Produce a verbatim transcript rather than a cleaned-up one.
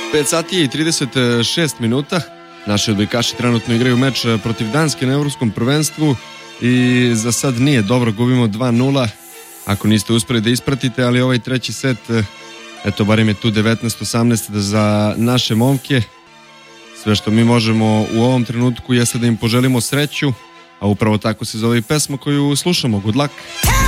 pet sati i trideset šest minuta. Naši odbojkaši trenutno igraju meč protiv Danske na evropskom prvenstvu i za sad nije dobro, gubimo dva nula. Ako niste uspeli da ispratite, ali ovaj treći set, eto, barem je tu devetnaest osamnaest za naše momke. Sve što mi možemo u ovom trenutku jeste da im poželimo sreću, a upravo tako se zove i pesma koju slušamo. Good luck!